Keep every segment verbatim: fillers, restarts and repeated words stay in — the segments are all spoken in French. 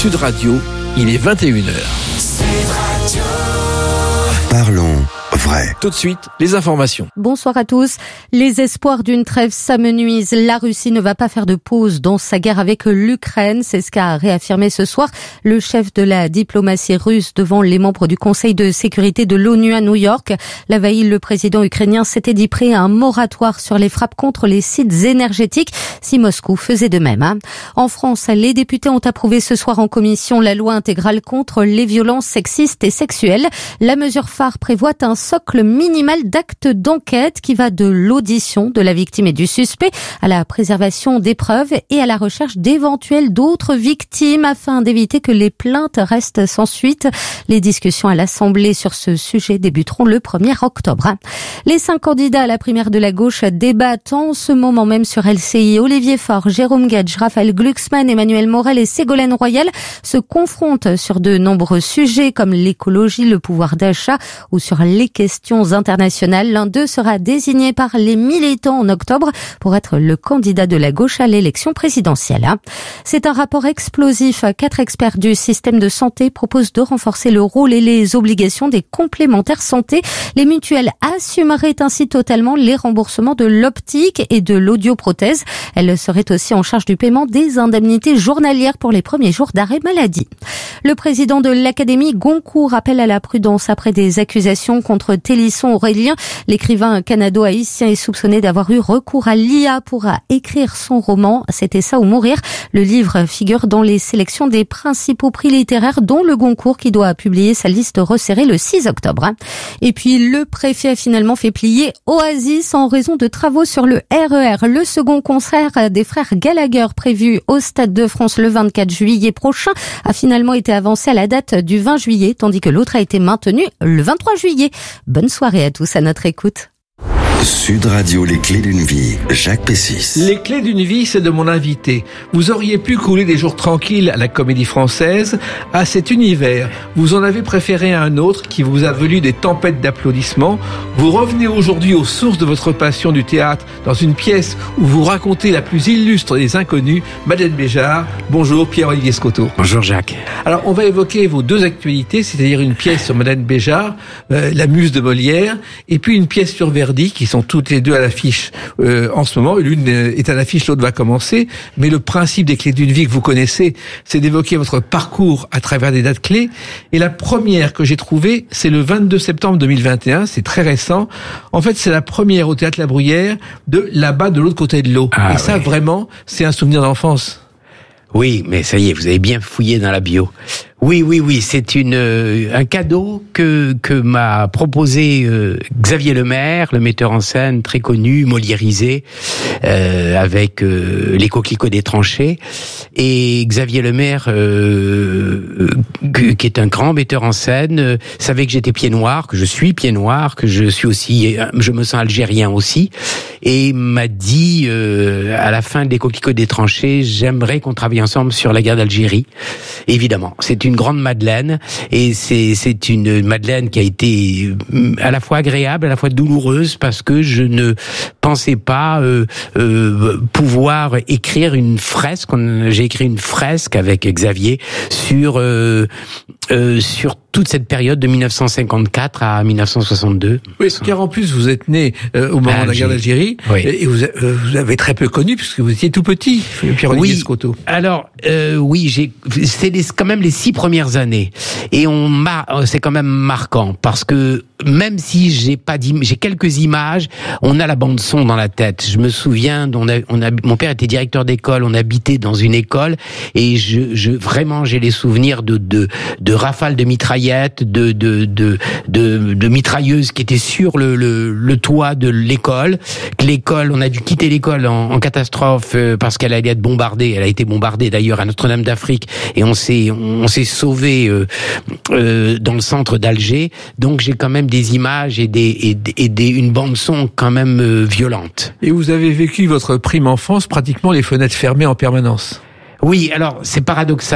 Sud Radio, il est vingt et une heures. Sud Radio. Parlons vrai. Tout de suite, les informations. Bonsoir à tous. Les espoirs d'une trêve s'amenuisent. La Russie ne va pas faire de pause dans sa guerre avec l'Ukraine. C'est ce qu'a réaffirmé ce soir le chef de la diplomatie russe devant les membres du Conseil de sécurité de l'ONU à New York. La veille, le président ukrainien s'était dit prêt à un moratoire sur les frappes contre les sites énergétiques si Moscou faisait de même. En France, les députés ont approuvé ce soir en commission la loi intégrale contre les violences sexistes et sexuelles. La mesure phare prévoit un socle minimal d'actes d'enquête qui va de l'audition de la victime et du suspect à la préservation des preuves et à la recherche d'éventuelles d'autres victimes afin d'éviter que les plaintes restent sans suite. Les discussions à l'Assemblée sur ce sujet débuteront le premier octobre. Les cinq candidats à la primaire de la gauche débattent en ce moment même sur L C I. Olivier Faure, Jérôme Gage, Raphaël Glucksmann, Emmanuel Morel et Ségolène Royal se confrontent sur de nombreux sujets comme l'écologie, le pouvoir d'achat ou sur les questions internationales. L'un d'eux sera désigné par les militants en octobre pour être le candidat de la gauche à l'élection présidentielle. C'est un rapport explosif. Quatre experts du système de santé proposent de renforcer le rôle et les obligations des complémentaires santé. Les mutuelles assumeraient ainsi totalement les remboursements de l'optique et de l'audioprothèse. Elles seraient aussi en charge du paiement des indemnités journalières pour les premiers jours d'arrêt maladie. Le président de l'Académie Goncourt appelle à la prudence après des accusations contre Télisson Aurélien. L'écrivain canado-haïtien est soupçonné d'avoir eu recours à l'I A pour écrire son roman « C'était ça ou mourir ». Le livre figure dans les sélections des principaux prix littéraires, dont le Goncourt qui doit publier sa liste resserrée le six octobre. Et puis le préfet a finalement fait plier Oasis en raison de travaux sur le R E R. Le second concert des frères Gallagher prévu au Stade de France le vingt-quatre juillet prochain a finalement été avancé à la date du vingt juillet, tandis que l'autre a été maintenu le vingt-trois juillet. Bonne soirée à tous à notre écoute. Sud Radio, les clés d'une vie, Jacques Pessis. Les clés d'une vie, c'est de mon invité. Vous auriez pu couler des jours tranquilles à la Comédie Française. À cet univers, vous en avez préféré un autre qui vous a valu des tempêtes d'applaudissements. Vous revenez aujourd'hui aux sources de votre passion du théâtre dans une pièce où vous racontez la plus illustre des inconnus, Madeleine Béjart. Bonjour Pierre-Olivier Scotto. Bonjour Jacques. Alors on va évoquer vos deux actualités, c'est-à-dire une pièce sur Madeleine Béjart, euh, la muse de Molière, et puis une pièce sur Verdi qui sont toutes les deux à l'affiche euh, en ce moment. L'une est à l'affiche, l'autre va commencer. Mais le principe des clés d'une vie que vous connaissez, c'est d'évoquer votre parcours à travers des dates clés. Et la première que j'ai trouvée, c'est le vingt-deux septembre deux mille vingt et un. C'est très récent. En fait, c'est la première au Théâtre La Bruyère de Là-bas de l'autre côté de l'eau. Ah, et ça, ouais. Vraiment, c'est un souvenir d'enfance. Oui, mais ça y est, vous avez bien fouillé dans la bio. Oui, oui, oui, c'est une euh, un cadeau que que m'a proposé euh, Xavier Lemaire, le metteur en scène très connu, moliérisé, euh, avec euh, Les Coquelicots des Tranchées. Et Xavier Lemaire, euh, euh, qui est un grand metteur en scène, euh, savait que j'étais pied noir, que je suis pied noir, que je suis aussi, je me sens algérien aussi, et m'a dit euh, à la fin des Coquelicots des Tranchées, j'aimerais qu'on travaille ensemble sur la guerre d'Algérie. Évidemment, c'est une grande Madeleine, et c'est c'est une Madeleine qui a été à la fois agréable, à la fois douloureuse, parce que je ne pensais pas euh, euh, pouvoir écrire une fresque. J'ai écrit une fresque avec Xavier sur euh, euh, sur toute cette période de mille neuf cent cinquante-quatre à mille neuf cent soixante-deux. Oui, car en plus vous êtes né euh, au moment Alger. de la guerre d'Algérie, oui. Et vous, euh, vous avez très peu connu puisque vous étiez tout petit, Pierre-Olivier oui. Scotto. Alors euh, oui, j'ai c'est les, quand même les six premières années, et on m'a c'est quand même marquant parce que même si j'ai pas j'ai quelques images, on a la bande son dans la tête. Je me souviens, on a, on a, mon père était directeur d'école, on habitait dans une école, et je, je vraiment j'ai les souvenirs de de de rafales de mitraillettes, de de de de, de mitrailleuses qui étaient sur le, le le toit de l'école. Que l'école, on a dû quitter l'école en, en catastrophe euh, parce qu'elle allait être bombardée. Elle a été bombardée d'ailleurs à Notre-Dame d'Afrique, et on s'est on s'est sauvé euh, euh, dans le centre d'Alger. Donc j'ai quand même des images et des et, et des une bande son quand même euh, violente. Et vous avez vécu votre prime enfance pratiquement les fenêtres fermées en permanence. Oui, alors c'est paradoxal.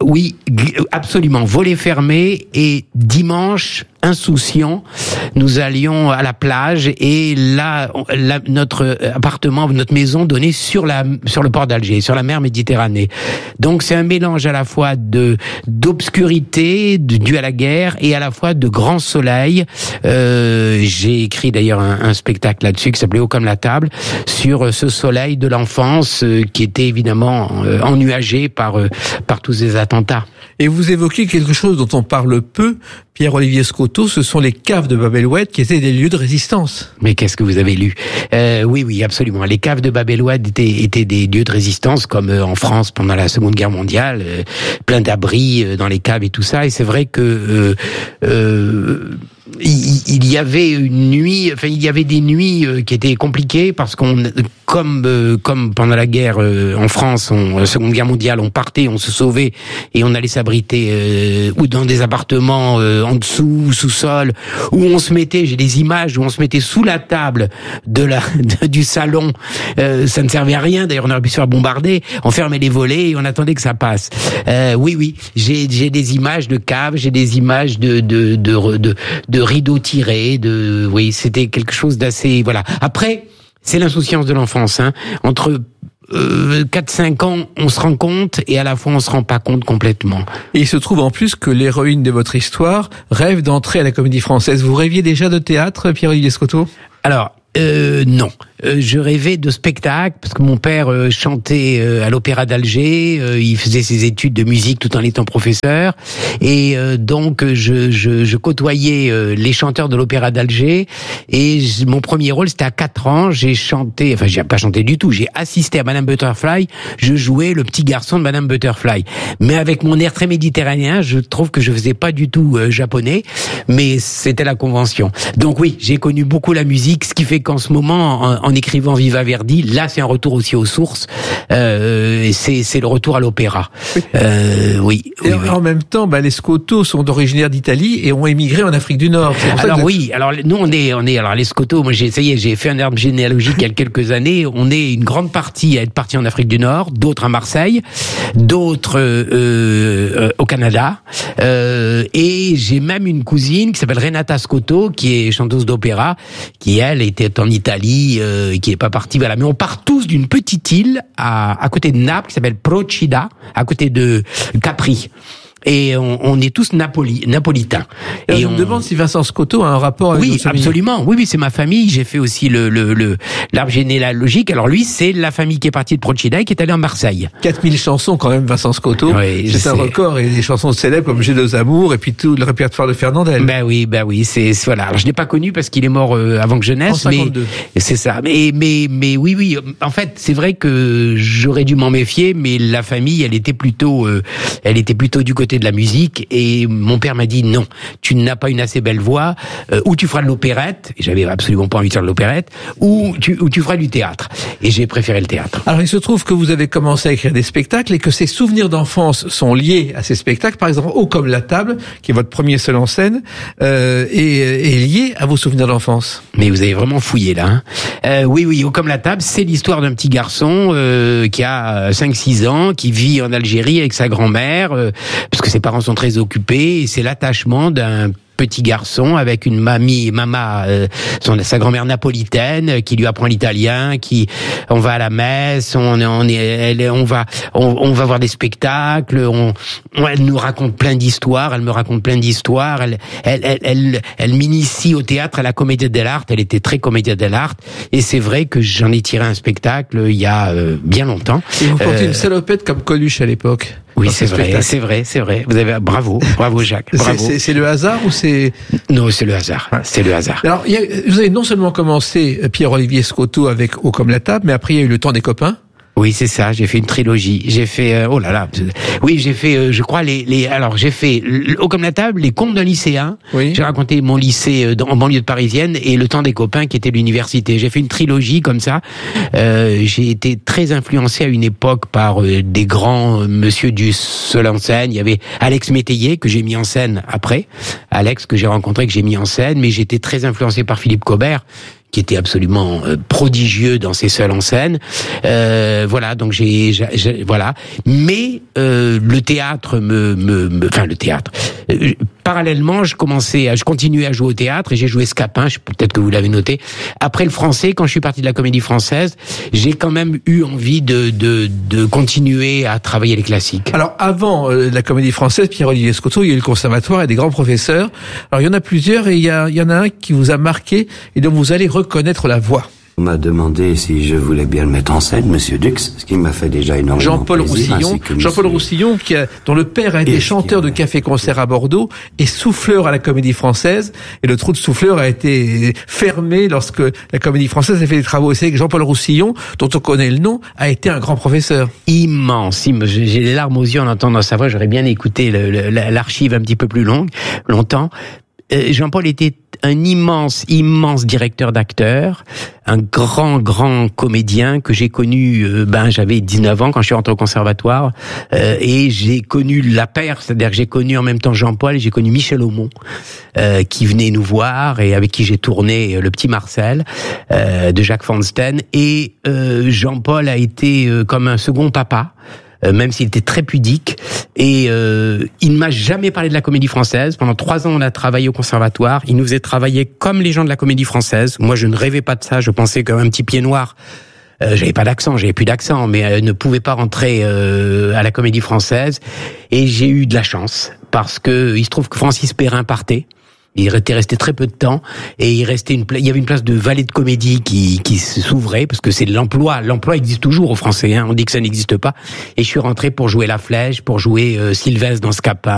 oui, absolument, volet fermé, et dimanche, insouciant, nous allions à la plage, et là, la, notre appartement, notre maison donnait sur la sur le port d'Alger, sur la mer Méditerranée. Donc c'est un mélange à la fois de d'obscurité due à la guerre et à la fois de grand soleil. Euh, j'ai écrit d'ailleurs un, un spectacle là-dessus qui s'appelait Haut comme la table, sur ce soleil de l'enfance euh, qui était évidemment euh, ennuagé par euh, par tous ces attentats. Et vous évoquez quelque chose dont on parle peu, Pierre-Olivier Scotto, ce sont les caves de Bab el-Oued qui étaient des lieux de résistance. Mais qu'est-ce que vous avez lu? euh, Oui, oui, absolument. Les caves de Bab el-Oued étaient, étaient des lieux de résistance, comme euh, en France pendant la Seconde Guerre mondiale, euh, plein d'abris euh, dans les caves et tout ça. Et c'est vrai que euh, euh, il, il y avait une nuit, enfin il y avait des nuits euh, qui étaient compliquées parce qu'on, comme euh, comme pendant la guerre euh, en France, on, la Seconde Guerre mondiale, on partait, on se sauvait et on allait s'abriter euh, ou dans des appartements euh, en dessous, sous-sol, où on se mettait, j'ai des images où on se mettait sous la table de la de, du salon. Euh, ça ne servait à rien. D'ailleurs, on aurait pu se faire bombarder. On fermait les volets et on attendait que ça passe. Euh, oui, oui, j'ai j'ai des images de caves, j'ai des images de de de de, de rideaux tirés. De oui, c'était quelque chose d'assez voilà. Après, c'est l'insouciance de l'enfance, hein. Entre Euh, quatre cinq ans, on se rend compte, et à la fois on se rend pas compte complètement. Et il se trouve en plus que l'héroïne de votre histoire rêve d'entrer à la Comédie Française. Vous rêviez déjà de théâtre, Pierre-Olivier Scotto? Alors, euh, non. Euh, je rêvais de spectacle parce que mon père euh, chantait euh, à l'Opéra d'Alger, euh, il faisait ses études de musique tout en étant professeur, et euh, donc je, je, je côtoyais euh, les chanteurs de l'Opéra d'Alger, et je, mon premier rôle c'était à quatre ans, j'ai chanté, enfin j'ai pas chanté du tout, j'ai assisté à Madame Butterfly, je jouais le petit garçon de Madame Butterfly, mais avec mon air très méditerranéen, je trouve que je faisais pas du tout euh, japonais, mais c'était la convention. Donc oui, j'ai connu beaucoup la musique, ce qui fait qu'en ce moment, en, en écrivant Viva Verdi, là c'est un retour aussi aux sources, euh, c'est, c'est le retour à l'opéra. Oui. Euh, oui, et oui, en, oui. en même temps, bah, les Scotto sont originaires d'Italie et ont émigré en Afrique du Nord. Alors oui, alors nous on est, on est, alors les Scotto, moi j'ai, ça y est, j'ai fait un arbre généalogique il y a quelques années. On est une grande partie à être partis en Afrique du Nord, d'autres à Marseille, d'autres euh, euh, au Canada, euh, et j'ai même une cousine qui s'appelle Renata Scotto, qui est chanteuse d'opéra, qui elle était en Italie, euh, qui est pas partie. Voilà, mais on part tous d'une petite île à, à côté de Naples qui s'appelle Procida, à côté de Capri. Et on, on est tous napoli, napolitains. Et, et on on me demande si Vincent Scotto a un rapport avec oui, votre famille. absolument. Oui, oui, c'est ma famille. J'ai fait aussi le, le, le, l'arbre généalogique. Alors lui, c'est la famille qui est partie de Procida et qui est allée en Marseille. quatre mille chansons quand même, Vincent Scotto. Oui, c'est un sais. record, et des chansons célèbres comme J'ai deux amours et puis tout le répertoire de Fernandel. Ben oui, ben oui, c'est, c'est voilà. Alors je l'ai pas connu parce qu'il est mort euh, avant que je naisse, en cinquante-deux. Mais c'est ça. Mais mais mais oui oui. En fait, c'est vrai que j'aurais dû m'en méfier, mais la famille, elle était plutôt, euh, elle était plutôt du côté de la musique. Et mon père m'a dit non, tu n'as pas une assez belle voix, euh, ou tu feras de l'opérette, et j'avais absolument pas envie de faire de l'opérette, ou tu, ou tu feras du théâtre. Et j'ai préféré le théâtre. Alors il se trouve que vous avez commencé à écrire des spectacles et que ces souvenirs d'enfance sont liés à ces spectacles. Par exemple, Haut comme la table, qui est votre premier seul en scène, euh, est, est lié à vos souvenirs d'enfance. Mais vous avez vraiment fouillé là. Hein. Euh, oui, oui, Haut comme la table, c'est l'histoire d'un petit garçon euh, qui a cinq six ans, qui vit en Algérie avec sa grand-mère, euh, parce que ses parents sont très occupé, et c'est l'attachement d'un petit garçon avec une mamie, mama, euh, son, sa grand-mère napolitaine qui lui apprend l'italien, qui, on va à la messe, on, on est, elle, on va, on, on va voir des spectacles, on, on, elle nous raconte plein d'histoires, elle me raconte plein d'histoires, elle, elle, elle, elle, elle m'initie au théâtre, à la Commedia dell'arte, elle était très Commedia dell'arte, et c'est vrai que j'en ai tiré un spectacle il y a euh, bien longtemps. Et vous portez euh, une salopette comme Coluche à l'époque. Oui, c'est vrai, c'est vrai, c'est vrai. Vous avez, bravo, bravo Jacques, bravo. C'est, c'est, c'est le hasard ou c'est... Non, c'est le hasard, ouais. c'est le hasard. Alors, il y a, vous avez non seulement commencé, Pierre-Olivier Scotto, avec Haut comme la table, mais après il y a eu Le Temps des copains. Oui, c'est ça. J'ai fait une trilogie. J'ai fait, euh, oh là là. Oui, j'ai fait, euh, je crois les, les. Alors, j'ai fait Haut comme la table, Les Contes d'un lycéen. Oui. J'ai raconté mon lycée euh, en banlieue parisienne, et Le Temps des copains, qui était l'université. J'ai fait une trilogie comme ça. Euh, j'ai été très influencé à une époque par euh, des grands euh, monsieur du seul en scène. Il y avait Alex Métayer que j'ai mis en scène après. Alex que j'ai rencontré, que j'ai mis en scène. Mais j'étais très influencé par Philippe Cobert, qui était absolument euh, prodigieux dans ses seuls en scène. Euh, voilà, donc j'ai, j'ai, j'ai voilà. Mais euh, le théâtre me, me, me, enfin le théâtre. Euh, parallèlement, je commençais, à, je continuais à jouer au théâtre et j'ai joué Scapin. Je, peut-être que vous l'avez noté. Après le français, quand je suis parti de la Comédie Française, j'ai quand même eu envie de, de, de continuer à travailler les classiques. Alors avant euh, la Comédie Française, Pierre-Olivier Scotto, il y a eu le conservatoire et des grands professeurs. Alors il y en a plusieurs et il y, a, il y en a un qui vous a marqué et dont vous allez reconnaître la voix. On m'a demandé si je voulais bien le mettre en scène, Monsieur Dux, ce qui m'a fait déjà énormément Jean-Paul plaisir. Roussillon, Jean-Paul monsieur... Roussillon, qui a, dont le père a été et chanteur de café-concert à Bordeaux et souffleur à la Comédie Française. Et le trou de souffleur a été fermé lorsque la Comédie Française a fait des travaux. Et c'est que Jean-Paul Roussillon, dont on connaît le nom, a été un grand professeur. Immense, immense. J'ai les larmes aux yeux en entendant sa voix. J'aurais bien écouté le, le, l'archive un petit peu plus longue, longtemps. Euh, Jean-Paul était un immense, immense directeur d'acteurs, un grand, grand comédien que j'ai connu, euh, ben j'avais dix-neuf ans quand je suis rentré au conservatoire, euh, et j'ai connu la paire, c'est-à-dire que j'ai connu en même temps Jean-Paul et j'ai connu Michel Aumont, euh, qui venait nous voir et avec qui j'ai tourné Le Petit Marcel, euh, de Jacques Fansten, et euh, Jean-Paul a été euh, comme un second papa. Euh, même s'il était très pudique, et euh, il ne m'a jamais parlé de la Comédie Française. Pendant trois ans, on a travaillé au conservatoire. Il nous faisait travailler comme les gens de la Comédie Française. Moi, je ne rêvais pas de ça. Je pensais qu'un petit pied noir, euh, j'avais pas d'accent, j'avais plus d'accent, mais euh, ne pouvait pas rentrer euh, à la Comédie Française. Et j'ai eu de la chance parce que il se trouve que Francis Perrin partait. Il était resté très peu de temps et il restait une pla- il y avait une place de valet de comédie qui qui s'ouvrait parce que c'est l'emploi. L'emploi existe toujours aux Français. Hein. On dit que ça n'existe pas. Et je suis rentré pour jouer La Flèche, pour jouer euh, Sylvestre dans Scapin.